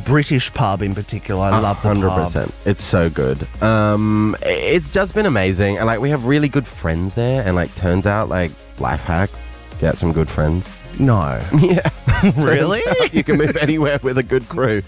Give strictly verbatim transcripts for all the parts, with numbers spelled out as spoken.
British pub in particular. I love the one hundred pub. percent. It's so good. Um, it's just been amazing. And, like, we have really good friends there. And, like, turns out, like, life hack, get some good friends. No. Yeah. Really? Turns out you can move anywhere with a good crew.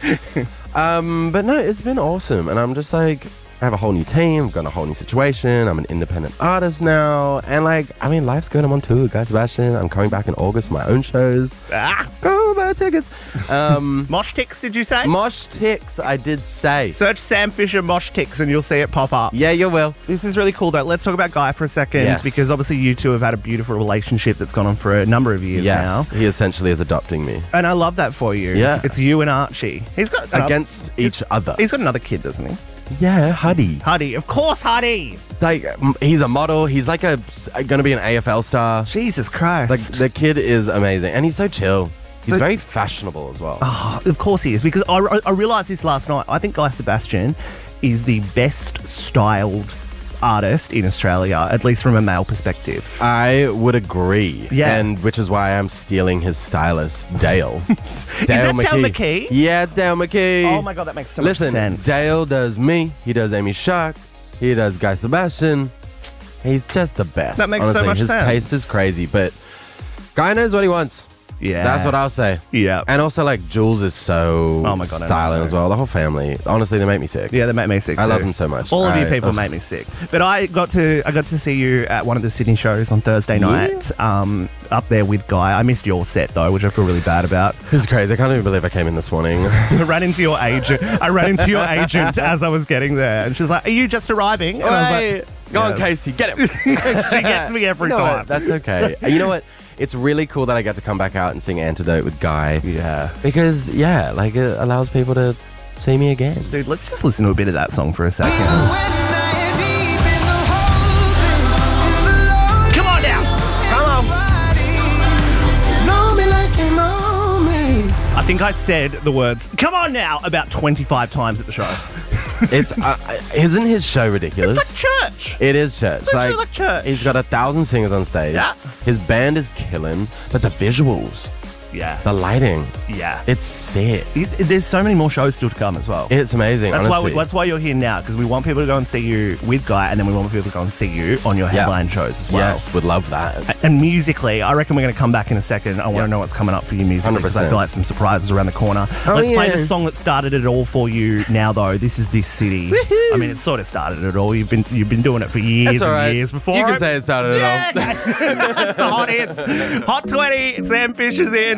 um, but, no, it's been awesome. And I'm just, like... I have a whole new team, I've got a whole new situation, I'm an independent artist now, and like, I mean, life's good, I'm on tour with Guy Sebastian, I'm coming back in August for my own shows. Ah. Go buy tickets. Um, Mosh Ticks, did you say? Mosh Ticks, I did say. Search Sam Fisher Mosh Ticks and you'll see it pop up. Yeah, you will. This is really cool, though. Let's talk about Guy for a second, Yes. because obviously you two have had a beautiful relationship that's gone on for a number of years Yes, now. he essentially is adopting me. And I love that for you. Yeah. It's you and Archie. He's got another, Against each other. He's got another kid, doesn't he? Yeah, Huddy. Huddy. Of course, Huddy. Like, m- he's a model, he's like a, gonna be an A F L star. Jesus Christ. Like, the kid is amazing, and he's so chill. He's So- very fashionable as well. Oh, of course he is, because I, I realised this last night. I think Guy Sebastian is the best styled artist in Australia, at least from a male perspective. I would agree. Yeah. And which is why I'm stealing his stylist, Dale. Dale Is that Dale McKee? Yeah, it's Dale McKee. Oh my God, that makes so Listen, much sense. Dale does me. He does Amy Shark. He does Guy Sebastian. He's just the best. That makes so honestly. much his sense. taste is crazy, but Guy knows what he wants. Yeah. That's what I'll say. Yeah. And also, like, Jules is so Oh my God, I styling know. as well. The whole family. Honestly, they make me sick. Yeah, they make me sick I too. love them so much. All of you I- people ugh. make me sick. But I got to I got to see you at one of the Sydney shows on Thursday night, um, up there with Guy. I missed your set though, which I feel really bad about. This is crazy. I can't even believe I came in this morning. I ran into your agent. I ran into your agent as I was getting there, and she's like, "Are you just arriving?" And I was like, Go on, Yes. Casey. Get it. she gets me every You know time. what? That's okay. You know what? It's really cool that I get to come back out and sing Antidote with Guy. Yeah. Because, yeah, like, it allows people to see me again. Dude, let's just listen to a bit of that song for a second. Come on now. I think I said the words, come on now, about twenty-five times at the show. It's uh, Isn't his show ridiculous? It's like church. It is church. It's literally like church. He's got a thousand singers on stage. Yeah. His band is killing, but the visuals, Yeah. the lighting, Yeah. it's sick. It- it- there's so many more shows still to come as well. It's amazing, That's why, honestly. we, that's why you're here now, because we want people to go and see you with Guy, and then we want people to go and see you on your Yeah. headline shows as well. Yes, would love that. And musically, I reckon we're going to come back in a second. I want Yeah. to know what's coming up for you musically, because I one hundred percent. feel like some surprises around the corner. Oh, Let's play yeah. the song that started it all for you now, though. This is This City. I mean, it sort of started it all. You've been you've been doing it for years That's all right. and years before. You can say it started it all. Yeah, that's the hot hits. Hot twenty, Sam Fisher's in.